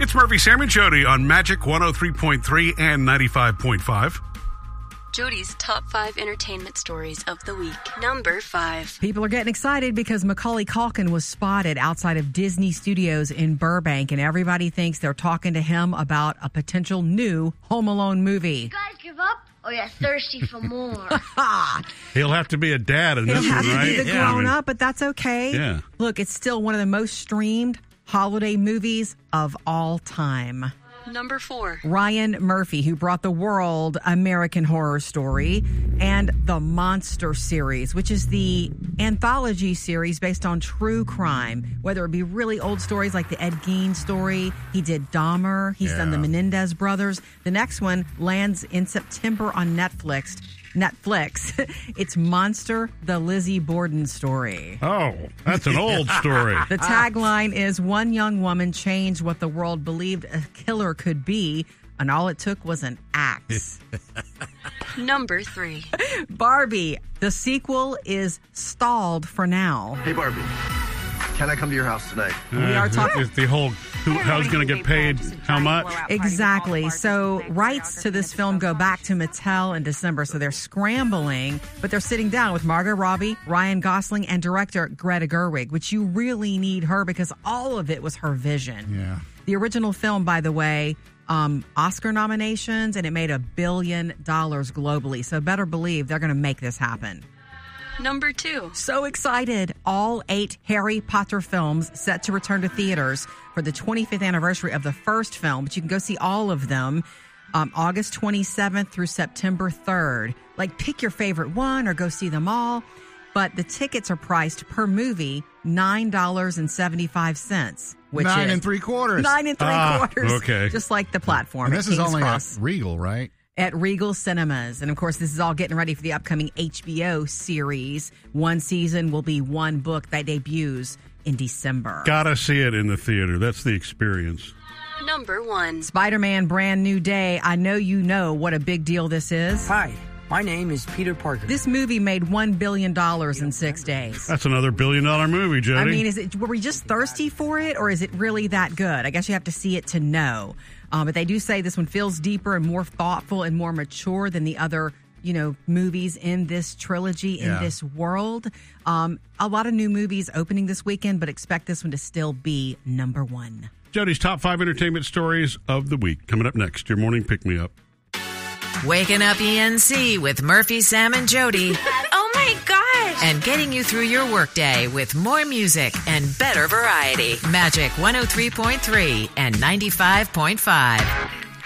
It's Murphy, Sam, and Jody on Magic 103.3 and 95.5. Jody's top 5 entertainment stories of the week. Number 5. People are getting excited because Macaulay Culkin was spotted outside of Disney Studios in Burbank, and everybody thinks they're talking to him about a potential new Home Alone movie. You guys give up? Or you're thirsty for more? He'll have to be a dad in this He'll one, have right? to be the grown up, but that's okay. Yeah. Look, it's still one of the most streamed holiday movies of all time. Number 4. Ryan Murphy, who brought the world American Horror Story and the Monster series, which is the anthology series based on true crime, whether it be really old stories like the Ed Gein story. He did Dahmer. He's done the Menendez brothers. The next one lands in September on Netflix. It's Monster, the Lizzie Borden story. Oh, that's an old story. The tagline is, one young woman changed what the world believed a killer could be, and all it took was an axe. Number 3. Barbie, the sequel is stalled for now. Hey, Barbie, can I come to your house tonight? We are talking... The whole, how's going to get paid, how much? Exactly. So rights to this film go back to Mattel in December, so they're scrambling, but they're sitting down with Margot Robbie, Ryan Gosling, and director Greta Gerwig, which you really need her because all of it was her vision. Yeah. The original film, by the way, Oscar nominations, and it made $1 billion globally. So better believe they're going to make this happen. Number 2. So excited. All 8 Harry Potter films set to return to theaters for the 25th anniversary of the first film, but you can go see all of them August 27th through September 3rd. Like, pick your favorite one or go see them all. But the tickets are priced per movie $9.75, which $9 is $9.75. $9.75. Okay. Just like the platform. And at this is King's only Cross. at Regal, right? At Regal Cinemas. And of course, this is all getting ready for the upcoming HBO series. One season will be one book that debuts in December. Gotta see it in the theater. That's the experience. Number 1. Spider-Man Brand New Day. I know you know what a big deal this is. Hi, my name is Peter Parker. This movie made $1 billion in 6 days. That's another $1 billion movie, Jody. I mean, were we just thirsty for it, or is it really that good? I guess you have to see it to know. But they do say this one feels deeper and more thoughtful and more mature than the other, movies in this trilogy, in this world. A lot of new movies opening this weekend, but expect this one to still be number 1. Jody's top 5 entertainment stories of the week. Coming up next, your morning pick-me-up. Waking up ENC with Murphy, Sam, and Jody. Oh my gosh! And getting you through your workday with more music and better variety. Magic 103.3 and 95.5.